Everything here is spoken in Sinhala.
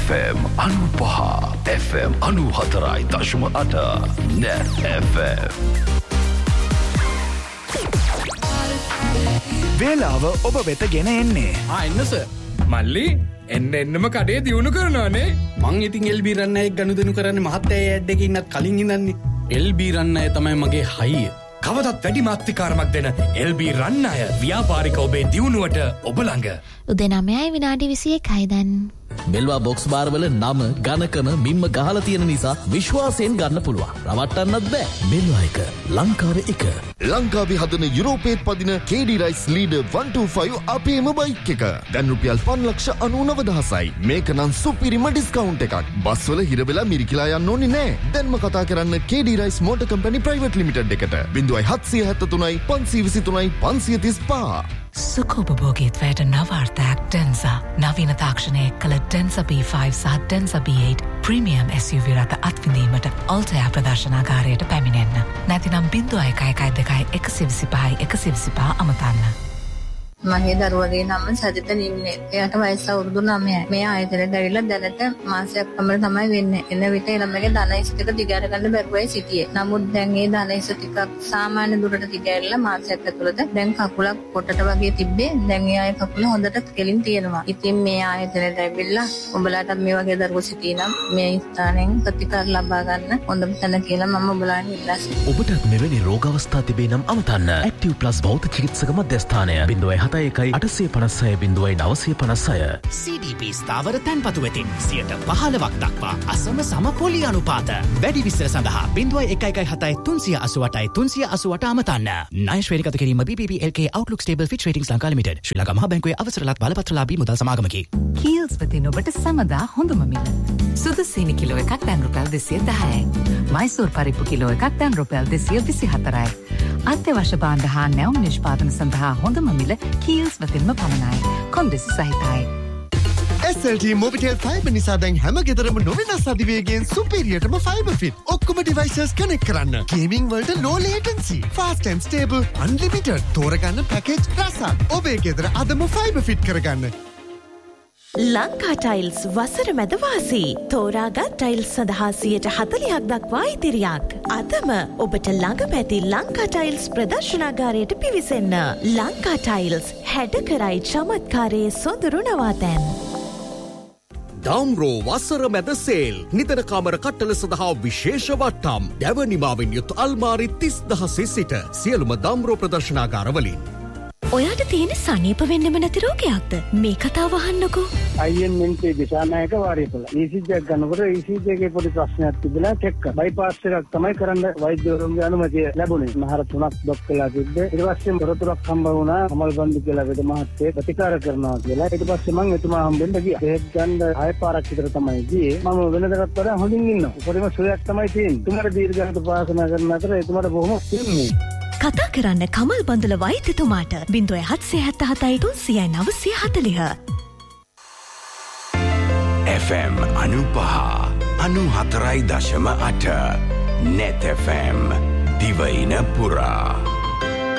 FM 95 FM 94.8 Net FM වේලාව ඔබ වෙත ගෙන එන්නේ එන්න සර් මල්ලි එන්නම කඩේ දියුණු කරනවානේ මං ඉතින් LB රන්නයෙක් ගනුදෙනු කරන්නේ මහත්තයා ඇඩ් එකේ ඉන්නත් කලින් ඉඳන්නේ LB රන්නය තමයි මගේ හයිය කවදත් වැඩි මාත්‍රිකාරමක් දෙන LB රන්නය ව්‍යාපාරික ඔබේ දියුණුවට ඔබ ළඟ උදේ 9යි විනාඩි 21යි දැන් මෙල්වා බොක්ස් බාර් වල නම ඝනකම මිම්ම ගහලා තියෙන නිසා විශ්වාසයෙන් ගන්න පුළුවන්. රවට්ටන්නත් බෑ. මෙල්වා එක ලංකාවේ එක. ලංකාවේ හදන යුරෝපේත් පදින KD Rice Leader 125 අපේම බයික් එක. දැන් රුපියල් 5,99,000යි. මේක නම් සුපිරිම ඩිස්කවුන්ට් එකක්. බස් වල හිර වෙලා මිරිකිලා යන්න ඕනේ නෑ. දැන්ම කතා කරන්න KD Rice Motor Company Private Limited එකට. 0773 523 535. සුඛෝපභෝගීත්වයට නවාර්ථයක් ඩෙන්සා නවීන තාක්ෂණයේ කළ ඩෙන්සා B5 සහ ඩෙන්සා B8 ප්‍රීමියම් SUV රථ අත්විඳීමට ඔල්ටයා ප්‍රදර්ශනාගාරයට පැමිණෙන්න. නැතිනම් 0112 අමතන්න. මගේ දරුවගේ නම සජිත නිම්නේ. එයාට වයස අවුරුදු 9යි. මේ ආයතනයට ඇවිල්ලා දැනට මාසයක් පමණ තමයි වෙන්නේ. එන විට ළමගේ ධනයිස් ටික දිගහැර ගන්න බැරුවයි සිටියේ. නමුත් දැන් ඒ ධනයිස් ටිකක් සාමාන්‍ය දුරට දිගහැරලා මාසයක් ඇතුළත දැන් කකුලක් පොටට වගේ තිබ්බේ. දැන් ඒ ආයේ කකුල හොඳට කෙලින් තියෙනවා. ඉතින් මේ ආයතනයට ඇවිල්ලා උඹලාටත් මේ වගේ දරුවෝ සිටිනම් මේ ස්ථානෙන් ප්‍රතිකාර ලබා ගන්න හොඳම තැන කියලා මම උඹලාට ඉල්ලා සිටිනවා. ඔබටත් මෙවැනි රෝග අවස්ථා තිබේ නම් අමතන්න. Active Plus බෞද්ධ චිකිත්සක මධ්‍යස්ථානය 071856 CDB ස්ථාවර තැන්පතු වෙතින් 15% දක්වා අසම සම පොලි අනුපාත. වැඩි විස්තර සඳහා 0117 අමතන්න. ණය ශ්‍රේණිගත කිරීම BBBLK Outlook Stable Fitch Ratings Lanka Limited. ශ්‍රී ලංකා මහ බැංකුවේ අවසරලත් බලපත්‍රලාභී මුදල් සමාගමකි. කීල්ස් වෙතින් ඔබට සමදා හොඳම මිල. සුදු සීනි කිලෝ එකක් දැන් රුපියල් 210යි. මයිසූර් පරිප්පු කිලෝ එකක් දැන් රුපියල් 224යි. අත්‍යවශ්‍ය භාණ්ඩ හා නැවුම් නිෂ්පාදන සඳහා හොඳම මිල කීල්ස් වෙතින්ම පමණයි. කොන්දෙසි සහිතයි. SLT Mobitel Fiber නිසා දැන් හැම ගෙදරම නොවෙනස් අධිවේගයෙන් සුපිරියටම ෆයිබර් ෆිට. ඔක්කොම ඩිවයිසස් කනෙක්ට් කරන්න. ගේමින් වලට low latency, fast and stable, unlimited. තෝරගන්න පැකේජ් රසක්. ඔබේ ගෙදර අදම ෆයිබර් ෆිට කරගන්න. ලංකා ටයිල්ස් වසර මැද වාසී. තෝරාගත් ටයිල්ස් සඳහා 40% දක්වා ඉතිරියක්. අදම ඔබට ළඟම ඇති ලංකා ටයිල්ස් ප්‍රදර්ශනාගාරයට පිවිසෙන්න. ලංකා ටයිල්ස් හැඩ කරයි චමත්කාරයේ සොඳුරු නවාතැන්. ඩම්රෝ වසර මැද සේල්. නිතර කාමර කට්ටල සඳහා විශේෂ වට්ටම්. දැවනිමාවෙන් යුත් අල්මාරි 30,000 සිට සියලුම ඩම්රෝ ප්‍රදර්ශනාගාරවලින්. ඔයාට තියෙන සනීප වෙන්නම නැති රෝගයක්ද? මේ කතාව අහන්නකෝ. IMNT දිශානායක වාරියපල. ECG එක ගන්නකොට ECG එකේ පොඩි ප්‍රශ්නයක් තිබුණා චෙක් කරා. බයිපාස් එකක් තමයි කරන්න වෛද්‍යවරුන්ගේ අනුමැතිය ලැබුණේ. මහර 3ක් ඩොක් කළා තිබ්බේ. ඊට පස්සේ තොරතුරක් හම්බ වුණා. කමල්බන්දු කියලා වෙද මහත්තයෙක් ප්‍රතිකාර කරනවා කියලා. ඊට පස්සේ මම එතුමා හම්බෙන්න ගියා. ඒත් ගන්න 6 පාරක් විතර තමයි ගියේ. මම වෙනදටත් වඩා හොඳින් ඉන්නවා. උපරිම සුවයක් තමයි තියෙන්නේ. තුමාට දීර්ඝකාලීන උපාසනා කරන අතර එතුමාට බොහොම පිංනේ. කතා කරන්න Kamal Bandula වෛද්‍යතුමාට 0777 30940. FM 95 94.8 Net FM දිවයින පුරා